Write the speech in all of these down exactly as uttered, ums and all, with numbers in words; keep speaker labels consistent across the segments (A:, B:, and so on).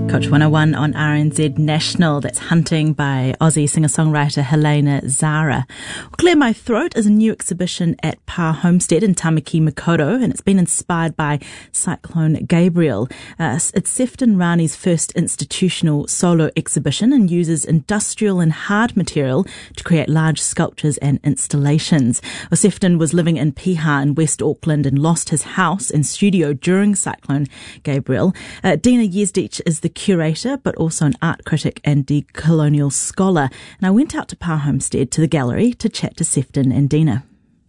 A: Coach one oh one on R N Z National. That's Hunting by Aussie singer-songwriter Helena Zara. Clear My Throat is a new exhibition at Pa Homestead in Tamaki Makaurau, and it's been inspired by Cyclone Gabriel. Uh, it's Sefton Rani's first institutional solo exhibition and uses industrial and hard material to create large sculptures and installations. Well, Sefton was living in Piha in West Auckland and lost his house and studio during Cyclone Gabriel. Uh, Dina Yezdich is the curator, but also an art critic and decolonial scholar. And I went out to Pa Homestead to the gallery to chat to Sefton and Dina.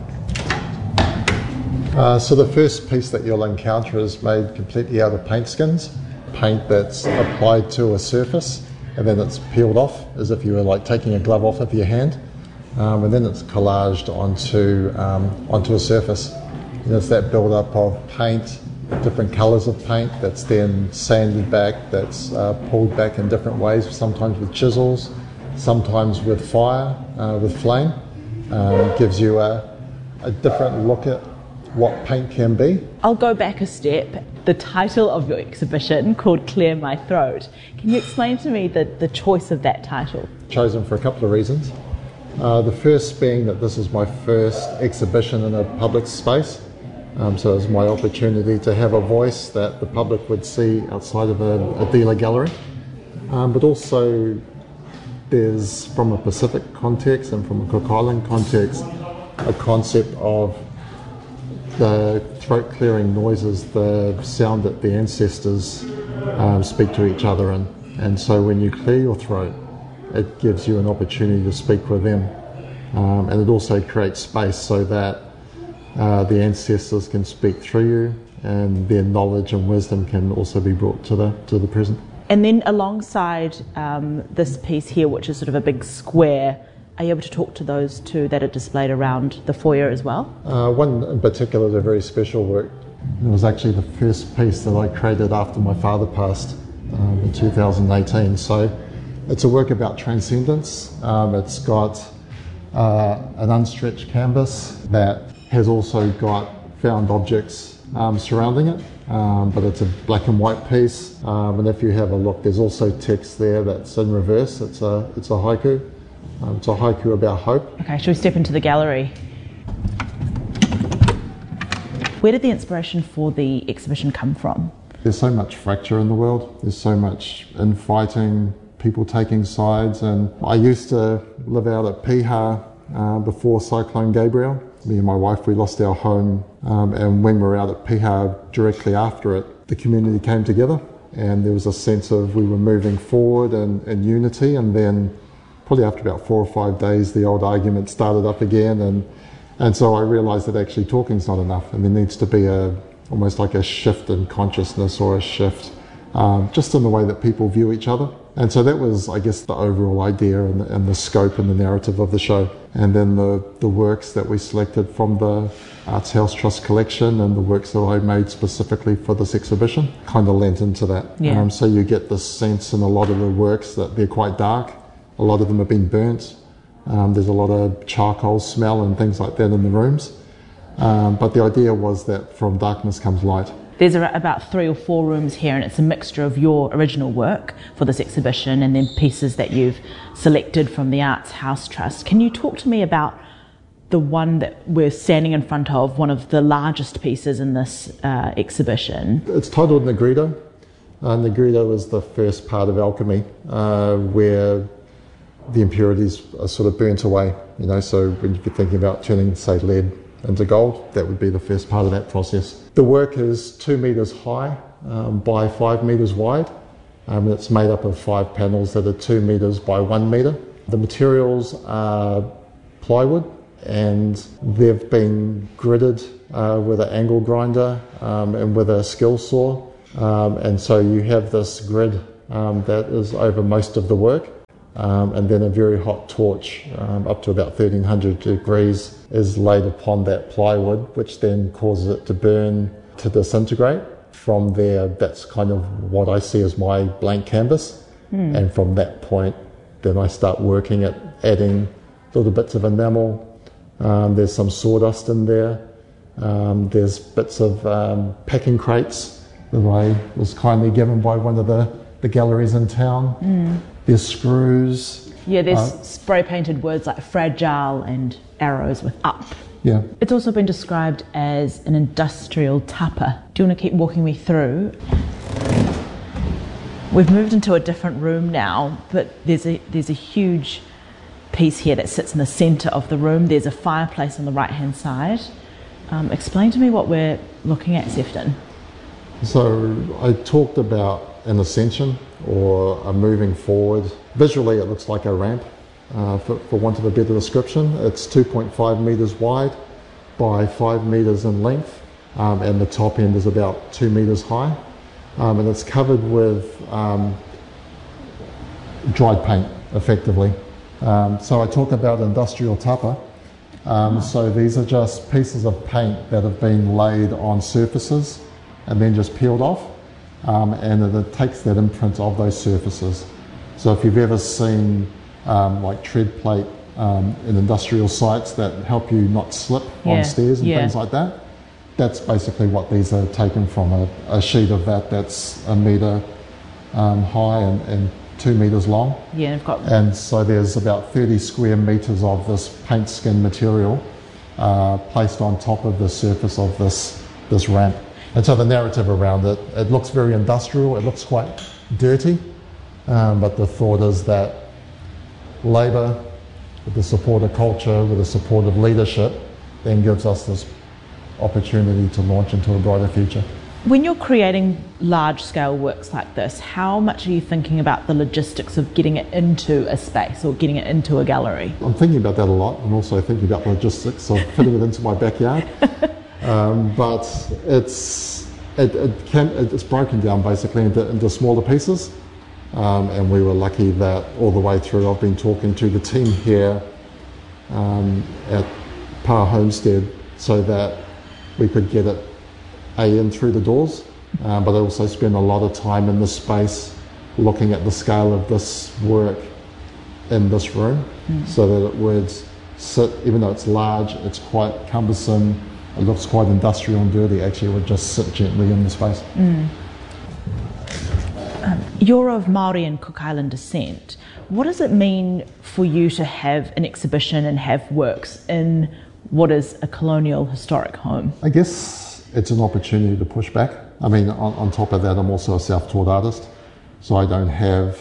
B: Uh, so the first piece that you'll encounter is made completely out of paint skins, paint that's applied to a surface and then it's peeled off as if you were like taking a glove off of your hand, um, and then it's collaged onto um, onto a surface. And it's that build-up of paint, different colours of paint that's then sanded back, that's uh, pulled back in different ways, sometimes with chisels, sometimes with fire, uh, with flame. Um, gives you a, a different look at what paint can be.
A: I'll go back a step. The title of your exhibition, called Clear My Throat, can you explain to me the, the choice of that title?
B: Chosen for a couple of reasons. Uh, the first being that this is my first exhibition in a public space. Um, so it's my opportunity to have a voice that the public would see outside of a, a dealer gallery. Um, but also there's, from a Pacific context and from a Cook Island context, a concept of the throat clearing noises, the sound that the ancestors um, speak to each other in. And so when you clear your throat, it gives you an opportunity to speak with them. Um, and it also creates space so that Uh, the ancestors can speak through you, and their knowledge and wisdom can also be brought to the to the present.
A: And then alongside um, this piece here, which is sort of a big square, are you able to talk to those two that are displayed around the foyer as well?
B: Uh, one in particular is a very special work. It was actually the first piece that I created after my father passed um, in two thousand eighteen. So it's a work about transcendence. Um, it's got uh, an unstretched canvas that has also got found objects um, surrounding it, um, but it's a black and white piece. Um, and if you have a look, there's also text there that's in reverse. It's a it's a haiku. Um, it's a haiku about hope.
A: Okay, shall we step into the gallery? Where did the inspiration for the exhibition come from?
B: There's so much fracture in the world. There's so much infighting, people taking sides. And I used to live out at Piha uh, before Cyclone Gabriel. Me and my wife, we lost our home, um, and when we were out at Piha directly after it, the community came together and there was a sense of we were moving forward and in unity, and then probably after about four or five days the old argument started up again, and and so I realised that actually talking's not enough and there needs to be a almost like a shift in consciousness or a shift um, just in the way that people view each other. And so that was, I guess, the overall idea and the, and the scope and the narrative of the show. And then the, the works that we selected from the Arts House Trust collection and the works that I made specifically for this exhibition kind of lent into that.
A: Yeah.
B: Um, so you get this sense in a lot of the works that they're quite dark. A lot of them have been burnt. Um, there's a lot of charcoal smell and things like that in the rooms. Um, but the idea was that from darkness comes light.
A: There's about three or four rooms here, and it's a mixture of your original work for this exhibition and then pieces that you've selected from the Arts House Trust. Can you talk to me about the one that we're standing in front of, one of the largest pieces in this uh, exhibition?
B: It's titled Negrido. Uh, Negrido is the first part of alchemy, uh, where the impurities are sort of burnt away. You know, so when you're thinking about turning, say, lead into gold, that would be the first part of that process. The work is two metres high um, by five metres wide. Um, it's made up of five panels that are two metres by one metre. The materials are plywood, and they've been gridded uh, with an angle grinder um, and with a skill saw. Um, and so you have this grid um, that is over most of the work. Um, and then a very hot torch, um, up to about thirteen hundred degrees, is laid upon that plywood, which then causes it to burn, to disintegrate. From there, that's kind of what I see as my blank canvas. Mm. And from that point, then I start working at adding little bits of enamel. Um, there's some sawdust in there. Um, there's bits of um, packing crates that I was kindly given by one of the the galleries in town. Mm. There's screws.
A: Yeah, there's
B: uh,
A: spray painted words like fragile and arrows with up.
B: Yeah.
A: It's also been described as an industrial tapa. Do you want to keep walking me through? We've moved into a different room now, but there's a there's a huge piece here that sits in the centre of the room. There's a fireplace on the right hand side. Um, explain to me what we're looking at, Sefton.
B: So I talked about an ascension or a moving forward. Visually it looks like a ramp, uh, for, for want of a better description. It's two point five metres wide by five metres in length, um, and the top end is about two metres high. Um, and it's covered with um, dried paint, effectively. Um, so I talk about industrial tapa. Um, so these are just pieces of paint that have been laid on surfaces and then just peeled off, um, and it, it takes that imprint of those surfaces. So if you've ever seen um, like tread plate um, in industrial sites that help you not slip
A: yeah.
B: on stairs and
A: yeah.
B: things like that, that's basically what these are taken from, a, a sheet of that that's a metre um, high and, and two metres long.
A: Yeah, I've got.
B: And so there's about thirty square metres of this paint skin material uh, placed on top of the surface of this, this ramp. And so the narrative around it, it looks very industrial, it looks quite dirty, um, but the thought is that labour, with the support of culture, with the support of leadership, then gives us this opportunity to launch into a brighter future.
A: When you're creating large-scale works like this, how much are you thinking about the logistics of getting it into a space or getting it into a gallery?
B: I'm thinking about that a lot. I'm also thinking about the logistics of fitting it into my backyard. um, but it's it, it can it's broken down basically into, into smaller pieces, um, and we were lucky that all the way through I've been talking to the team here um, at Pa Homestead so that we could get it A in through the doors, um, but I also spend a lot of time in this space looking at the scale of this work in this room, mm. so that it would sit, even though it's large, it's quite cumbersome, it looks quite industrial and dirty, actually it would just sit gently in the space.
A: Mm. Um, you're of Māori and Cook Island descent. What does it mean for you to have an exhibition and have works in what is a colonial historic home?
B: I guess it's an opportunity to push back. I mean, on, on top of that, I'm also a self-taught artist, so I don't have,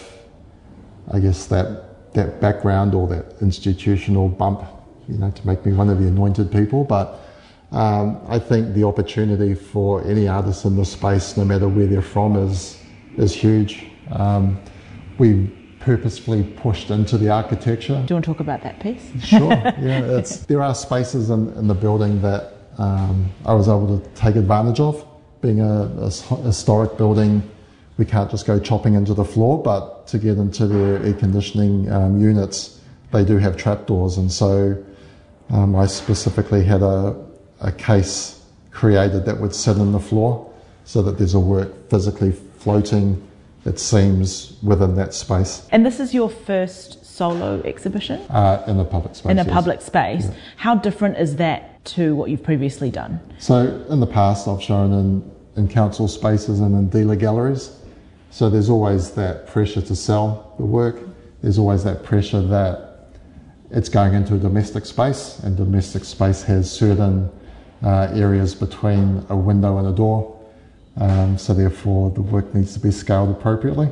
B: I guess, that that background or that institutional bump, you know, to make me one of the anointed people. But um, I think the opportunity for any artist in this space, no matter where they're from, is is huge. Um, we purposefully pushed into the architecture.
A: Do you want to talk about that piece?
B: Sure. Yeah, it's there are spaces in, in the building that Um, I was able to take advantage of. Being a, a historic building, we can't just go chopping into the floor, but to get into their air conditioning um, units, they do have trapdoors, and so um, I specifically had a, a case created that would sit in the floor so that there's a work physically floating, it seems, within that space.
A: And this is your first solo exhibition?
B: Uh, in a public space.
A: In a
B: yes.
A: public space.
B: Yeah.
A: How different is that to what you've previously done?
B: So in the past I've shown in, in council spaces and in dealer galleries. So there's always that pressure to sell the work. There's always that pressure that it's going into a domestic space, and domestic space has certain uh, areas between a window and a door. Um, so therefore the work needs to be scaled appropriately.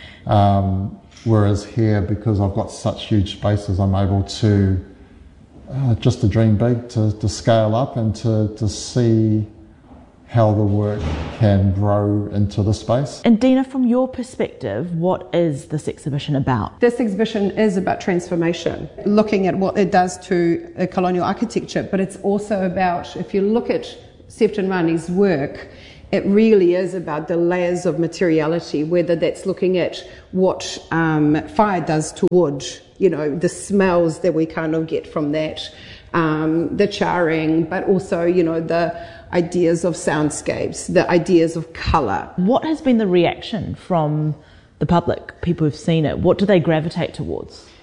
B: um, whereas here, because I've got such huge spaces, I'm able to Uh, just to dream big, to, to scale up and to, to see how the work can grow into the space.
A: And Dina, from your perspective, what is this exhibition about?
C: This exhibition is about transformation, looking at what it does to uh, colonial architecture, but it's also about, if you look at Sefton Rani's work, it really is about the layers of materiality, whether that's looking at what um, fire does to wood, you know, the smells that we kind of get from that, um, the charring, but also, you know, the ideas of soundscapes, the ideas of colour.
A: What has been the reaction from the public, people who've seen it? What do they gravitate towards?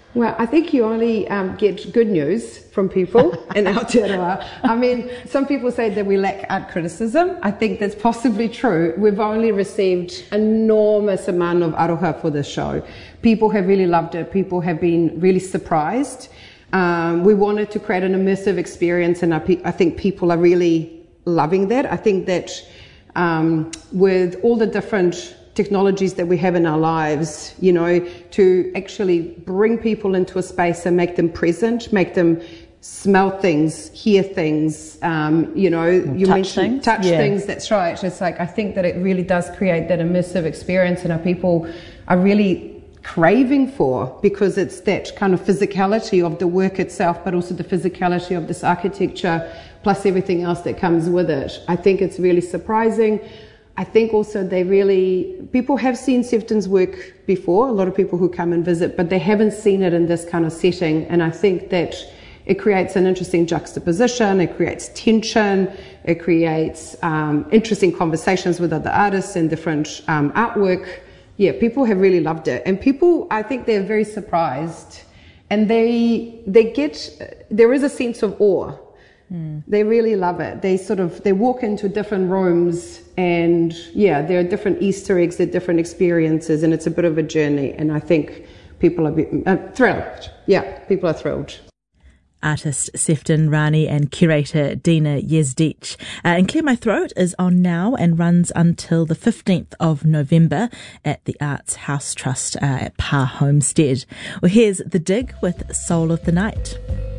C: Well, I think you only um, get good news from people in Aotearoa. I mean, some people say that we lack art criticism. I think that's possibly true. We've only received enormous amount of aroha for this show. People have really loved it. People have been really surprised. Um, we wanted to create an immersive experience, and I, pe- I think people are really loving that. I think that um, with all the different technologies that we have in our lives, you know, to actually bring people into a space and make them present, make them smell things, hear things, um, you know, you
A: touch
C: mentioned
A: things.
C: touch
A: Yeah.
C: things, that's right. It's like, I think that it really does create that immersive experience, and our people are really craving for, because it's that kind of physicality of the work itself, but also the physicality of this architecture, plus everything else that comes with it. I think it's really surprising. I think also they really, people have seen Sefton's work before, a lot of people who come and visit, but they haven't seen it in this kind of setting. And I think that it creates an interesting juxtaposition, it creates tension, it creates um, interesting conversations with other artists and different um, artwork. Yeah, people have really loved it. And people, I think they're very surprised. And they, they get, there is a sense of awe. Mm. They really love it. They sort of, they walk into different rooms, and yeah, there are different Easter eggs, there are different experiences, and it's a bit of a journey. And I think people are uh, thrilled. Yeah, people are thrilled.
A: Artist Sefton Rani and curator Dina Yezdich. Uh, and Clear My Throat is on now and runs until the fifteenth of November at the Arts House Trust uh, at Pa Homestead. Well, here's The Dig with Soul of the Night.